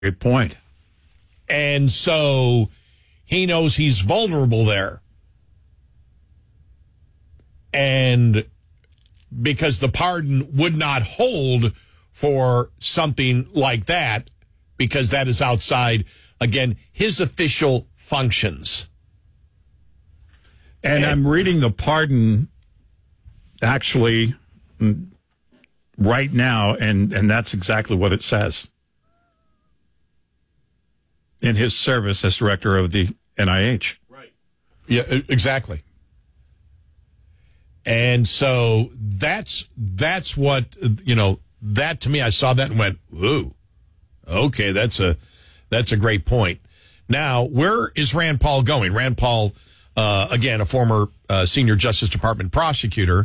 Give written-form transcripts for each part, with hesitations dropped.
Good point. And so he knows he's vulnerable there. And because the pardon would not hold for something like that, because that is outside, again, his official functions. And I'm reading the pardon actually right now, and that's exactly what it says. In his service as director of the NIH. Right. Yeah, exactly. And so that's what, that to me, I saw that and went, ooh, okay, that's a great point. Now, where is Rand Paul going? Rand Paul, again, a former senior Justice Department prosecutor,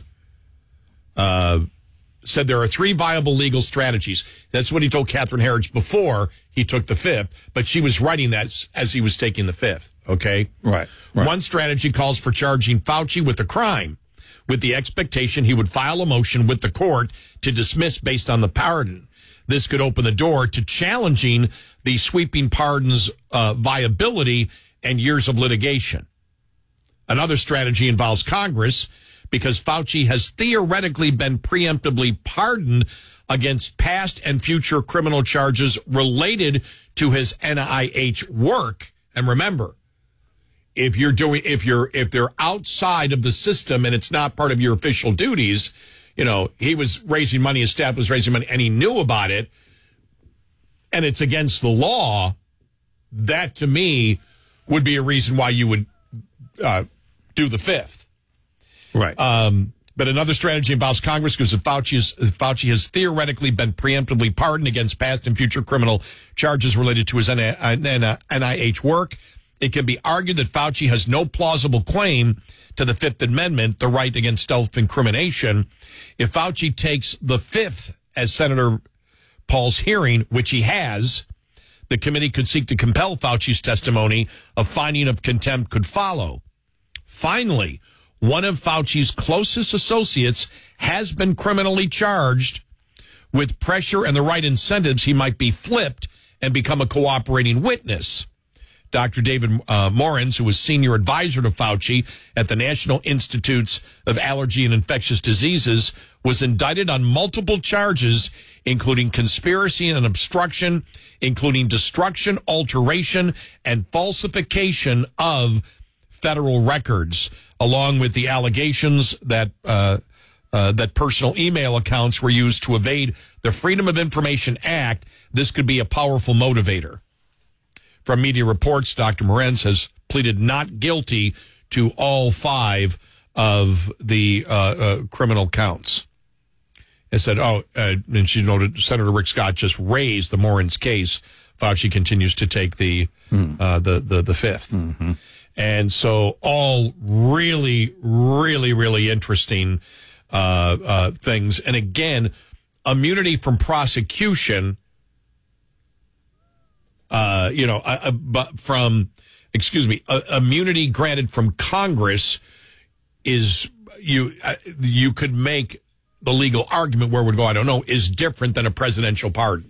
said there are 3 viable legal strategies. That's what he told Catherine Herridge before he took the 5th, but she was writing that as he was taking the 5th, okay? Right. One strategy calls for charging Fauci with a crime, with the expectation he would file a motion with the court to dismiss based on the pardon. This could open the door to challenging the sweeping pardon's viability and years of litigation. Another strategy involves Congress, because Fauci has theoretically been preemptively pardoned against past and future criminal charges related to his NIH work. And remember, if they're outside of the system and it's not part of your official duties, he was raising money, his staff was raising money, and he knew about it, and it's against the law, that to me would be a reason why you would do the 5th. Right. But another strategy involves Congress, because Fauci has theoretically been preemptively pardoned against past and future criminal charges related to his NIH work. It can be argued that Fauci has no plausible claim to the 5th Amendment, the right against self-incrimination. If Fauci takes the 5th as Senator Paul's hearing, which he has, the committee could seek to compel Fauci's testimony. A finding of contempt could follow. Finally, one of Fauci's closest associates has been criminally charged. With pressure and the right incentives, he might be flipped and become a cooperating witness. Dr. David Morens, who was senior advisor to Fauci at the National Institutes of Allergy and Infectious Diseases, was indicted on multiple charges, including conspiracy and obstruction, including destruction, alteration, and falsification of federal records, along with the allegations that that personal email accounts were used to evade the Freedom of Information Act. This could be a powerful motivator. From media reports, Dr. Morens has pleaded not guilty to all 5 of the criminal counts. It said, and she noted Senator Rick Scott just raised the Morens case. Fauci continues to take the 5th. Mm-hmm. And so all really, really, really interesting things. And again, immunity from prosecution, immunity granted from Congress is, you could make the legal argument where it would go, I don't know, is different than a presidential pardon.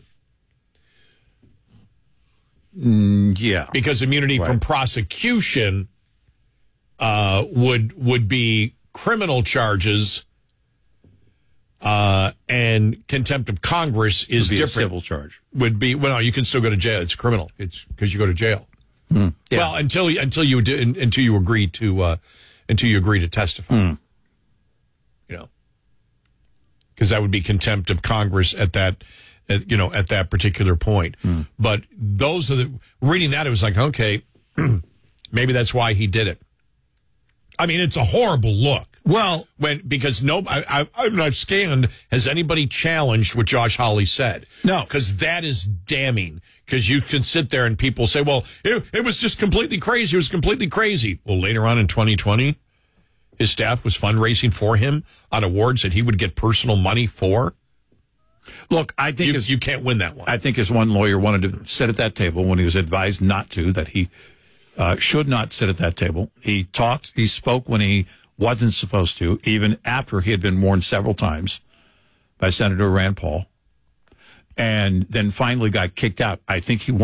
Yeah. Because immunity from prosecution would be criminal charges, and contempt of Congress is different. A civil charge. Would be, well, no, you can still go to jail. It's criminal. It's because you go to jail. Yeah. Well, until you agree to testify. Because that would be contempt of Congress at that particular point. But those are reading that, it was like, okay, maybe that's why he did it. I mean, it's a horrible look. Well, because I've scanned, has anybody challenged what Josh Hawley said? No. Because that is damning. Because you can sit there and people say, well, it was just completely crazy. It was completely crazy. Well, later on in 2020, his staff was fundraising for him on awards that he would get personal money for. Look, I think you can't win that one. I think as one lawyer wanted to sit at that table when he was advised not to, that he should not sit at that table. He spoke when he wasn't supposed to, even after he had been warned several times by Senator Rand Paul. and then finally got kicked out. I think he